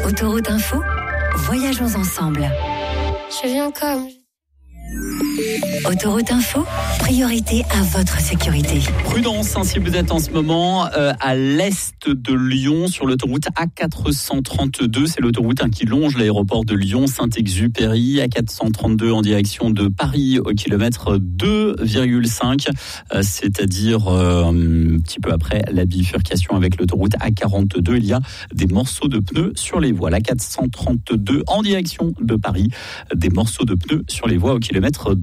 Autoroute Info, voyageons ensemble. Je viens comme... Autoroute Info, priorité à votre sécurité. Prudence si vous êtes en ce moment à l'est de Lyon sur l'autoroute A432. C'est l'autoroute qui longe l'aéroport de Lyon, Saint-Exupéry. A432 en direction de Paris au kilomètre 2,5. C'est-à-dire un petit peu après la bifurcation avec l'autoroute A42. Il y a des morceaux de pneus sur les voies. La 432 en direction de Paris. Des morceaux de pneus sur les voies au kilomètre